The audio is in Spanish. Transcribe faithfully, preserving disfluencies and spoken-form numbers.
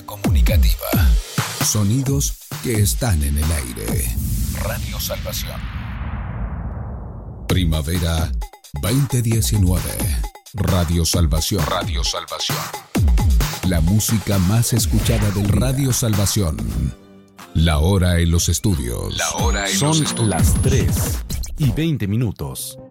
comunicativa. Sonidos que están en el aire. Radio Salvación. Primavera veinte diecinueve. Radio Salvación. Radio Salvación. La música más escuchada del Radio Salvación. La hora en los estudios. La hora en Son los estudios. las tres y veinte minutos.